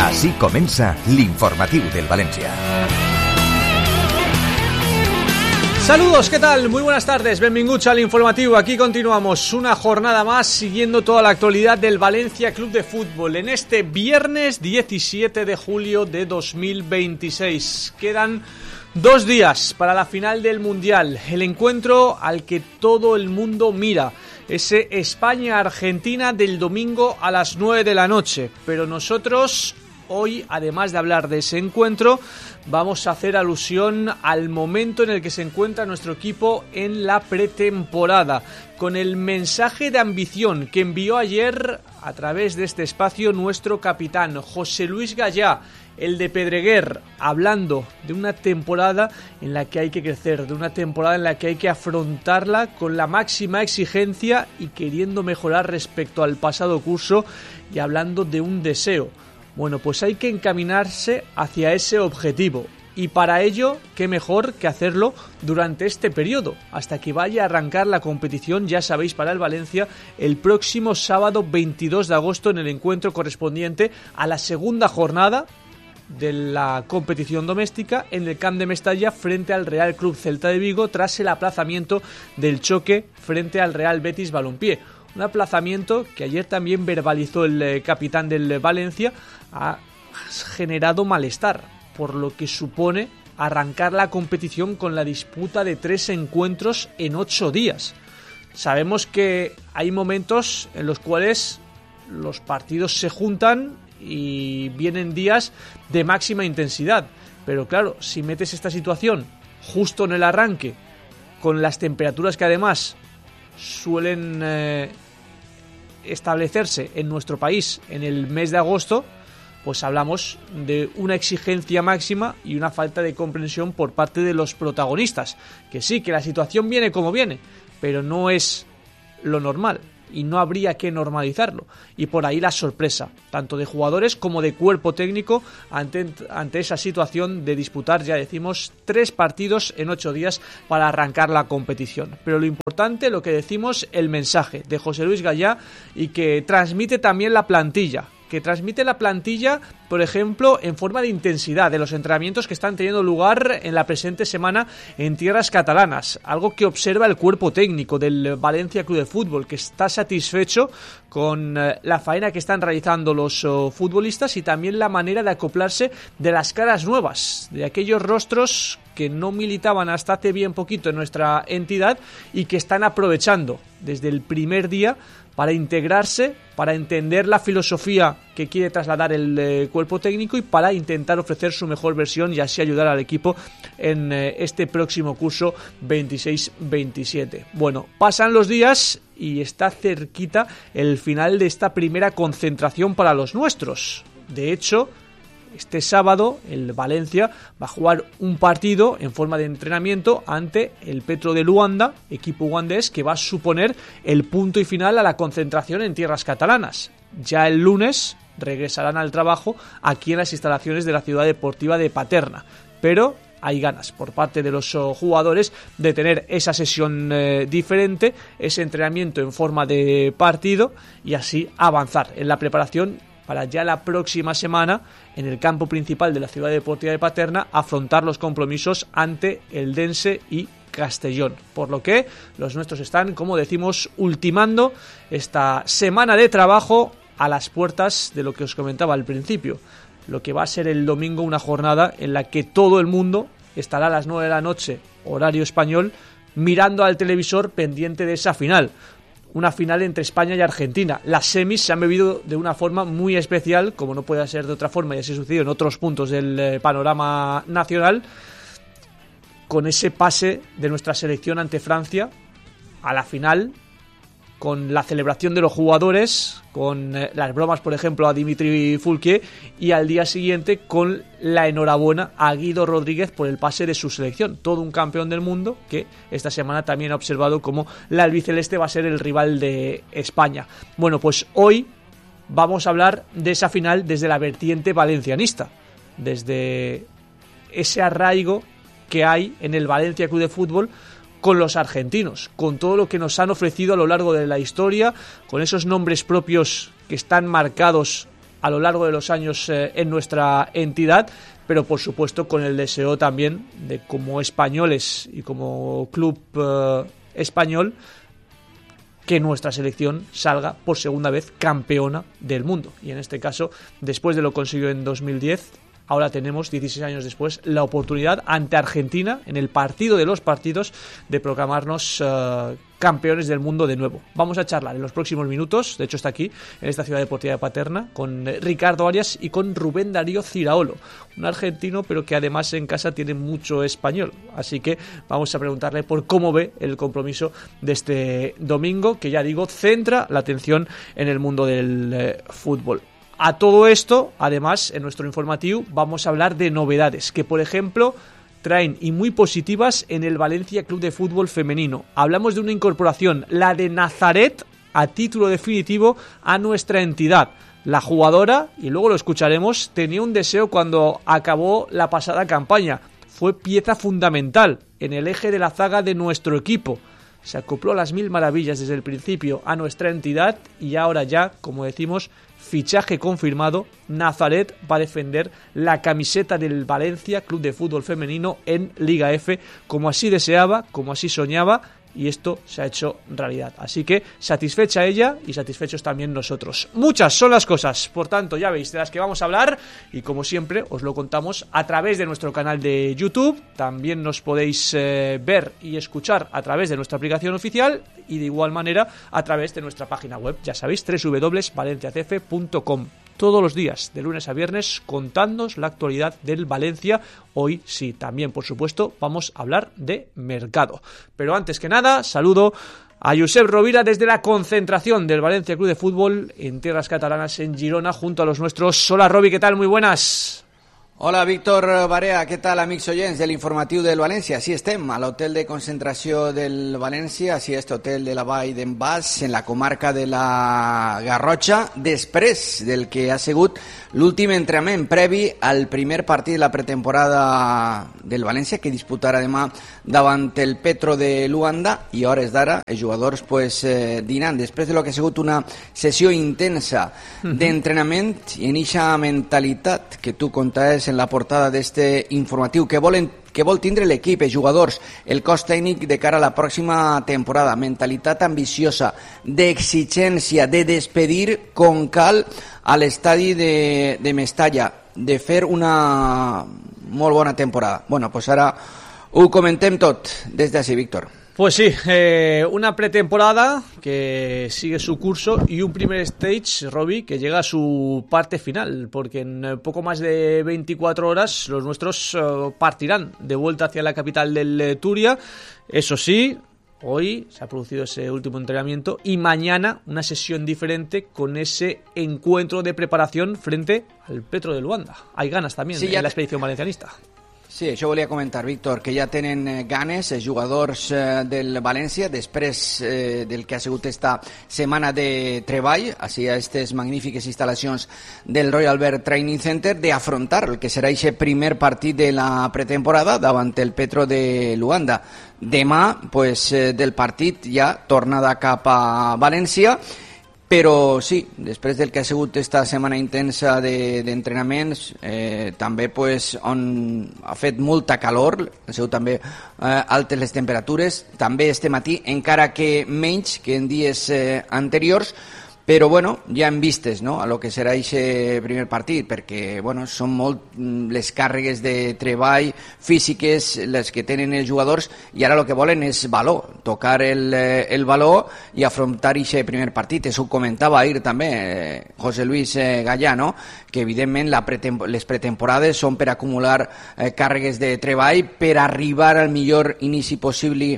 Així comença l'informatiu del Valencia. Saludos, ¿qué tal? Muy buenas tardes, benvinguts al informativo. Aquí continuamos una jornada más siguiendo toda la actualidad del Valencia Club de Fútbol en este viernes 17 de julio de 2026. Quedan 2 días para la final del Mundial, el encuentro al que todo el mundo mira, ese España-Argentina del domingo a las 9 de la noche. Pero nosotros hoy, además de hablar de ese encuentro, vamos a hacer alusión al momento en el que se encuentra nuestro equipo en la pretemporada, con el mensaje de ambición que envió ayer a través de este espacio nuestro capitán José Luis Gallá, el de Pedreguer, hablando de una temporada en la que hay que crecer, de una temporada en la que hay que afrontarla con la máxima exigencia y queriendo mejorar respecto al pasado curso, y hablando de un deseo. Bueno, pues hay que encaminarse hacia ese objetivo, y para ello, qué mejor que hacerlo durante este periodo, hasta que vaya a arrancar la competición, ya sabéis, para el Valencia, el próximo sábado 22 de agosto en el encuentro correspondiente a la segunda jornada de la competición doméstica en el Camp de Mestalla frente al Real Club Celta de Vigo, tras el aplazamiento del choque frente al Real Betis Balompié. Un aplazamiento que ayer también verbalizó el capitán del Valencia. Ha generado malestar, por lo que supone arrancar la competición con la disputa de 3 encuentros en 8 días. Sabemos que hay momentos en los cuales los partidos se juntan y vienen días de máxima intensidad, pero claro, si metes esta situación justo en el arranque, con las temperaturas que además suelen establecerse en nuestro país en el mes de agosto, pues hablamos de una exigencia máxima y una falta de comprensión por parte de los protagonistas. Que sí, que la situación viene como viene, pero no es lo normal y no habría que normalizarlo. Y por ahí la sorpresa, tanto de jugadores como de cuerpo técnico, ante esa situación de disputar, ya decimos, 3 partidos en 8 días para arrancar la competición. Pero lo importante, lo que decimos, el mensaje de José Luis Gallá, y que transmite también la plantilla. Por ejemplo, en forma de intensidad de los entrenamientos que están teniendo lugar en la presente semana en tierras catalanas. Algo que observa el cuerpo técnico del Valencia Club de Fútbol, que está satisfecho con la faena que están realizando los futbolistas, y también la manera de acoplarse de las caras nuevas, de aquellos rostros que no militaban hasta hace bien poquito en nuestra entidad y que están aprovechando desde el primer día para integrarse, para entender la filosofía que quiere trasladar el cuerpo técnico y para intentar ofrecer su mejor versión y así ayudar al equipo en este próximo curso 26-27. Bueno, pasan los días y está cerquita el final de esta primera concentración para los nuestros. De hecho, este sábado el Valencia va a jugar un partido en forma de entrenamiento ante el Petro de Luanda, equipo ugandés, que va a suponer el punto y final a la concentración en tierras catalanas. Ya el lunes regresarán al trabajo aquí en las instalaciones de la Ciudad Deportiva de Paterna, pero hay ganas por parte de los jugadores de tener esa sesión diferente, ese entrenamiento en forma de partido, y así avanzar en la preparación para ya la próxima semana, en el campo principal de la Ciudad Deportiva de Paterna, afrontar los compromisos ante el Dense y Castellón. Por lo que los nuestros están, como decimos, ultimando esta semana de trabajo a las puertas de lo que os comentaba al principio. Lo que va a ser el domingo una jornada en la que todo el mundo estará a las 9 de la noche, horario español, mirando al televisor pendiente de esa final. Una final entre España y Argentina. Las semis se han vivido de una forma muy especial, como no puede ser de otra forma, y así sucedido en otros puntos del panorama nacional, con ese pase de nuestra selección ante Francia a la final, con la celebración de los jugadores, con las bromas, por ejemplo, a Dimitri Foulquier, y al día siguiente con la enhorabuena a Guido Rodríguez por el pase de su selección. Todo un campeón del mundo que esta semana también ha observado cómo la albiceleste va a ser el rival de España. Bueno, pues hoy vamos a hablar de esa final desde la vertiente valencianista, desde ese arraigo que hay en el Valencia Club de Fútbol con los argentinos, con todo lo que nos han ofrecido a lo largo de la historia, con esos nombres propios que están marcados a lo largo de los años en nuestra entidad, pero por supuesto con el deseo también de, como españoles y como club español, que nuestra selección salga por segunda vez campeona del mundo. Y en este caso, después de lo consiguió en 2010, ahora tenemos, 16 años después, la oportunidad ante Argentina, en el partido de los partidos, de proclamarnos campeones del mundo de nuevo. Vamos a charlar en los próximos minutos, de hecho está aquí, en esta ciudad deportiva de Paterna, con Ricardo Arias y con Rubén Darío Ciraolo, un argentino, pero que además en casa tiene mucho español. Así que vamos a preguntarle por cómo ve el compromiso de este domingo, que ya digo, centra la atención en el mundo del fútbol. A todo esto, además, en nuestro informativo vamos a hablar de novedades que, por ejemplo, traen y muy positivas en el Valencia Club de Fútbol Femenino. Hablamos de una incorporación, la de Nazaret, a título definitivo a nuestra entidad. La jugadora, y luego lo escucharemos, tenía un deseo cuando acabó la pasada campaña. Fue pieza fundamental en el eje de la zaga de nuestro equipo. Se acopló a las mil maravillas desde el principio a nuestra entidad y ahora ya, como decimos, fichaje confirmado, Nazaret va a defender la camiseta del Valencia Club de Fútbol Femenino en Liga F, como así deseaba, como así soñaba, y esto se ha hecho realidad. Así que satisfecha ella y satisfechos también nosotros. Muchas son las cosas, por tanto, ya veis, de las que vamos a hablar, y como siempre os lo contamos a través de nuestro canal de YouTube. También nos podéis ver y escuchar a través de nuestra aplicación oficial y de igual manera a través de nuestra página web, ya sabéis, www.valenciacf.com. Todos los días, de lunes a viernes, contándonos la actualidad del Valencia. Hoy sí, también, por supuesto, vamos a hablar de mercado. Pero antes que nada, saludo a Josep Rovira desde la concentración del Valencia Club de Fútbol en tierras catalanas, en Girona, junto a los nuestros. Hola, Robi, ¿qué tal? Muy buenas. Hola, Víctor Barea, què tal, amics oients de l'informatiu del València? Sí, estem a l'hotel de concentració del València, sí, este hotel de la Vall d'en Bas, en la comarca de la Garrotxa, després del que ha sigut l'últim entrenament previ al primer partit de la pretemporada del València, que disputarà demà davant el Petro de Luanda, i a hores d'ara els jugadors dinant, després de lo que ha sigut una sessió intensa d'entrenament i en eixa mentalitat que tu contaves en la portada d'este informatiu, que vol tindre l'equip, els jugadors, el cos tècnic de cara a la pròxima temporada, mentalitat ambiciosa, d'exigència, de despedir com cal a l'estadi de Mestalla, de fer una molt bona temporada. Bueno, pues ara ho comentem tot des d'ací, Víctor. Pues sí, una pretemporada que sigue su curso y un primer stage, Robbie, que llega a su parte final, porque en poco más de 24 horas los nuestros partirán de vuelta hacia la capital del Turia. Eso sí, hoy se ha producido ese último entrenamiento y mañana una sesión diferente con ese encuentro de preparación frente al Petro de Luanda. Hay ganas también en la expedición valencianista. Sí, això volia comentar, Víctor, que ja tenen ganes els jugadors del València després del que ha sigut esta setmana de treball a aquestes magnífiques instal·lacions del Royal Albert Training Center, d'afrontar el que serà aquest primer partit de la pretemporada davant el Petro de Luanda. Demà, del partit ja tornada cap a València. Però sí, després del que ha sigut esta setmana intensa d'entrenaments, també on ha fet molta calor, ha sigut també altes les temperatures, també este matí, encara que menys que en dies anteriors, però bueno, ja hem vistes, no?, a lo que serà aquest primer partit, perquè bueno, són molt les càrregues de treball físiques les que tenen els jugadors, i ara el que volen és valor, tocar el valor i afrontar aquest primer partit. Això ho comentava ahir també José Luis Gallà, no?, que evidentment les pretemporades són per acumular càrregues de treball per arribar al millor inici possible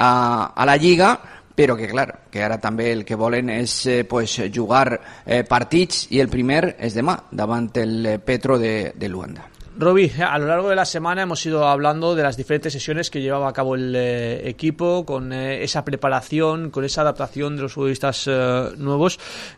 a la Lliga, però que clar, que ara també el que volen és jugar partits, i el primer és demà davant el Petro de Luanda. Robi, a lo largo de la semana hemos ido hablando de las diferentes sesiones que llevaba a cabo el equipo, con esa preparación, con esa adaptación de los futbolistas nuevos.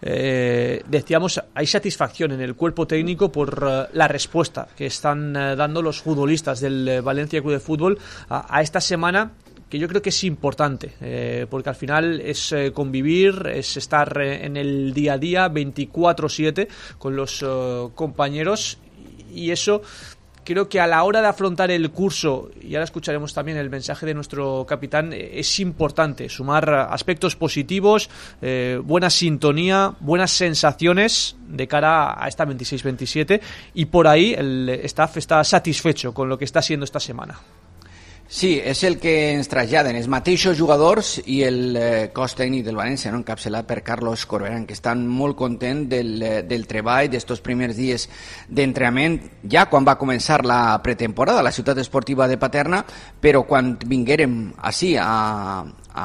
Decíamos, hay satisfacción en el cuerpo técnico por la respuesta que están dando los futbolistas del Valencia Club de Fútbol a esta semana, que yo creo que es importante, porque al final es convivir, es estar en el día a día 24/7 con los compañeros, y eso creo que a la hora de afrontar el curso, y ahora escucharemos también el mensaje de nuestro capitán, es importante sumar aspectos positivos, buena sintonía, buenas sensaciones de cara a esta 26-27, y por ahí el staff está satisfecho con lo que está siendo esta semana. Sí, és el que ens traslladen els mateixos jugadors i el cos tècnic del València, no? Encapçalat per Carlos Corberán, que estan molt contents del treball d'estos primers dies d'entrenament, ja quan va començar la pretemporada a la ciutat esportiva de Paterna, però quan vinguérem ací a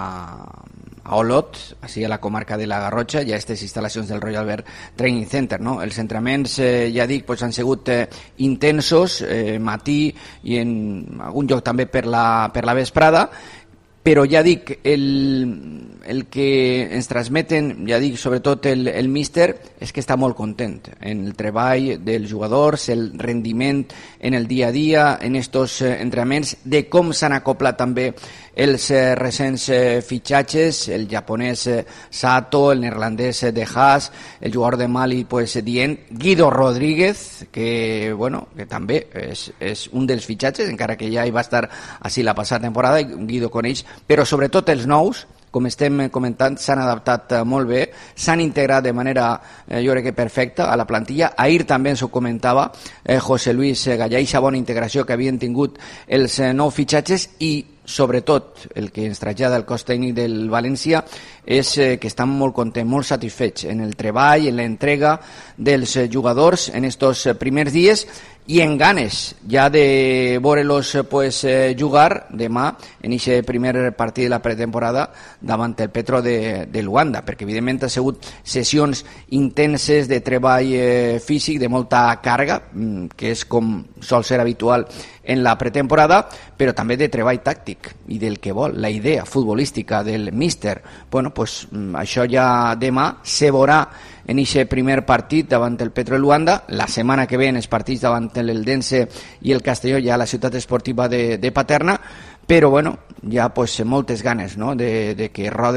Olot, així a la comarca de la Garrotxa, hi ha aquestes instal·lacions del Royal Albert Training Center, no? Els entrenaments, ja dic, pues, han sigut intensos, matí i en algun lloc també per la vesprada, però ja dic, el que ens transmeten, ja dic, sobretot el míster, és que està molt content en el treball dels jugadors, el rendiment en el dia a dia, en estos entrenaments, de com s'han acoplat també els recents fitxatges, el japonès Sato, el neerlandès De Haas, el jugador de Mali, pues, dient Guido Rodríguez, que, bueno, que també és un dels fitxatges, encara que ja hi va estar així la passada temporada, i Guido coneix, però sobretot els nous, com estem comentant, s'han adaptat molt bé, s'han integrat de manera, jo crec que perfecta, a la plantilla. Ahir també ens ho comentava José Luis Gallà, aquesta bona integració que havien tingut els nous fitxatges, i sobretot el que ens trasllada el cos tècnic del València és que estan molt contents, molt satisfets en el treball, en l'entrega dels jugadors en estos primers dies, i en ganes ja de veure-los pues, jugar demà en aquest primer partit de la pretemporada davant el Petro de Luanda, perquè evidentment ha sigut sessions intenses de treball físic, de molta càrrega, que és com sol ser habitual en la pretemporada, però també de treball tàctic i del que vol, la idea futbolística del míster. Bueno, pues, això ja demà se veurà en aquest primer partit davant el Petro de Luanda. La setmana que ve en els partits davant l'Eldense i el Castelló, ja a la ciutat esportiva de Paterna, però bueno, ja pues, moltes ganes, no?, de que rode